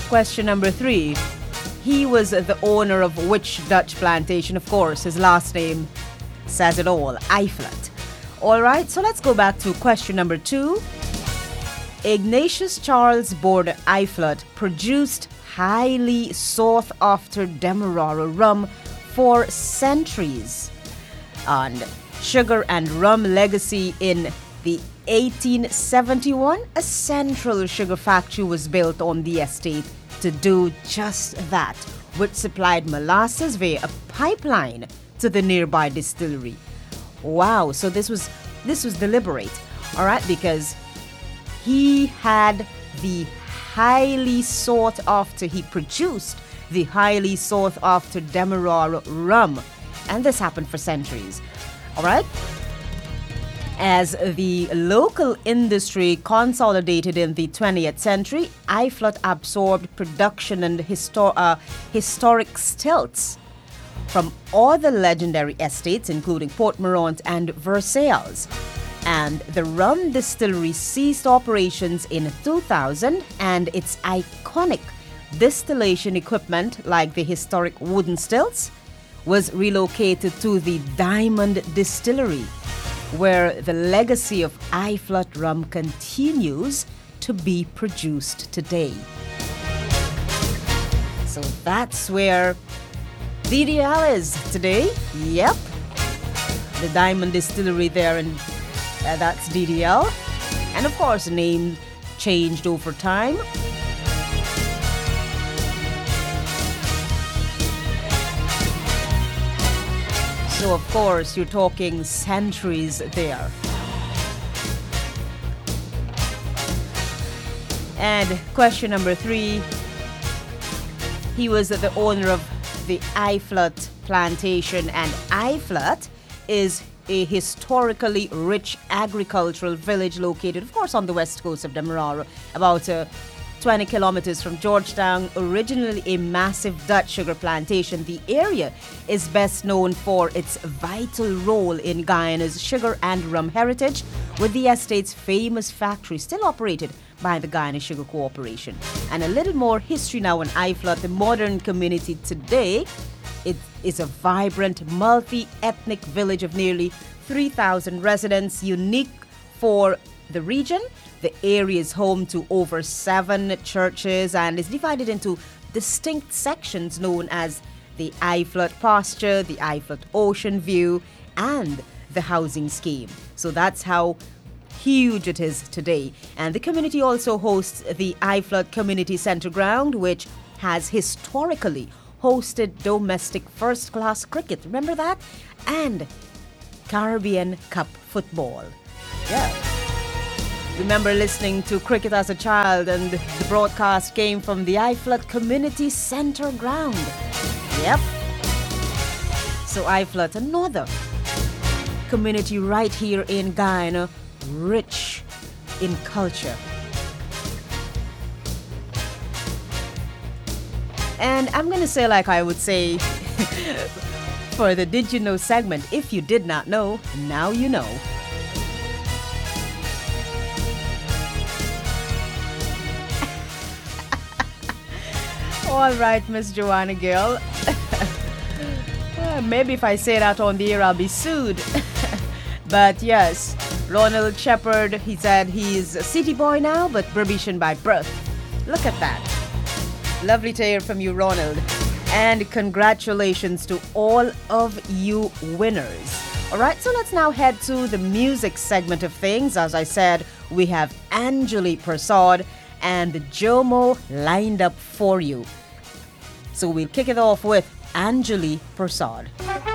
Question number 3. He was the owner of which Dutch plantation? Of course, his last name says it all, Eifflet. All right, so let's go back to question number 2. Ignatius Charles Border Eifflet produced highly sought after Demerara rum for centuries. And sugar and rum legacy in the 1871, a central sugar factory was built on the estate to do just that, which supplied molasses via a pipeline to the nearby distillery. Wow, so this was deliberate, all right, because he had the highly sought after, he produced the highly sought after Demerara rum, and this happened for centuries, all right. As the local industry consolidated in the 20th century, Eifflet absorbed production and historic stilts from other legendary estates, including Port-Morant and Versailles. And the rum distillery ceased operations in 2000, and its iconic distillation equipment, like the historic wooden stilts, was relocated to the Diamond Distillery, where the legacy of Eifflet rum continues to be produced today. So that's where DDL is today. Yep, the Diamond Distillery there, and that's DDL. And of course, the name changed over time. So of course, you're talking centuries there. And question number 3. He was the owner of the Eifflet plantation, and Eifflet is a historically rich agricultural village located, of course, on the west coast of Demerara, about 20 kilometers from Georgetown. Originally a massive Dutch sugar plantation, the area is best known for its vital role in Guyana's sugar and rum heritage, with the estate's famous factory still operated by the Guyana Sugar Corporation. And a little more history now on Eifflet, the modern community today. It is a vibrant, multi-ethnic village of nearly 3,000 residents, unique for the region. The area is home to over 7 churches and is divided into distinct sections known as the Eifflet Pasture, the Eifflet Ocean View, and the housing scheme. So that's how huge it is today. And the community also hosts the Eifflet Community Center Ground, which has historically hosted domestic first-class cricket. Remember that? And Caribbean Cup football. Yeah. Remember listening to cricket as a child, and the broadcast came from the Eifflet Community Center Ground. Yep. So Eifflet, another community right here in Guyana, rich in culture. And I'm going to say, like I would say for the Did You Know segment, if you did not know, now you know. All right, Miss Joanna Gill. Maybe if I say that on the air, I'll be sued. But yes, Ronald Shepard, he said he's a city boy now, but Burbisian by birth. Look at that. Lovely to hear from you, Ronald. And congratulations to all of you winners. All right, so let's now head to the music segment of things. As I said, we have Anjali Prasad and Jomo lined up for you. So we'll kick it off with Anjali Prasad.